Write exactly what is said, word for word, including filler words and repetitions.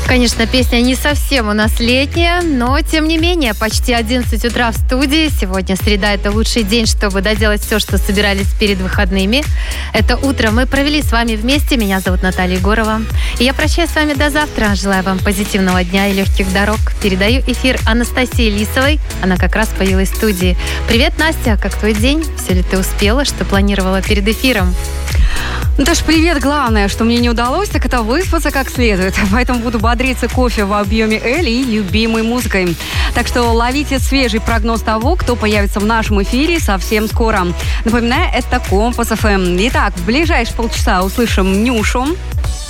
Конечно, песня не совсем у нас летняя, но тем не менее, почти одиннадцать утра в студии. Сегодня среда – это лучший день, чтобы доделать все, что собирались перед выходными. Это утро мы провели с вами вместе. Меня зовут Наталья Егорова. И я прощаюсь с вами до завтра. Желаю вам позитивного дня и легких дорог. Передаю эфир Анастасии Лисовой. Она как раз появилась в студии. Привет, Настя, как твой день? Все ли ты успела, что планировала перед эфиром? Наташ, привет. Главное, что мне не удалось, так это выспаться как следует. Поэтому буду бодриться кофе в объеме L и любимой музыкой. Так что ловите свежий прогноз того, кто появится в нашем эфире совсем скоро. Напоминаю, это Компас эф эм. Итак, в ближайшие полчаса услышим Нюшу.